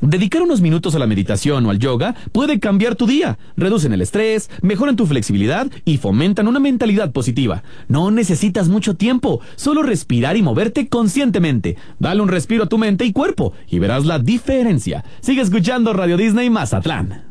Dedicar unos minutos a la meditación o al yoga puede cambiar tu día, reducen el estrés, mejoran tu flexibilidad y fomentan una mentalidad positiva. No necesitas mucho tiempo, solo respirar y moverte conscientemente. Dale un respiro a tu mente y cuerpo y verás la diferencia. Sigue escuchando Radio Disney Mazatlán.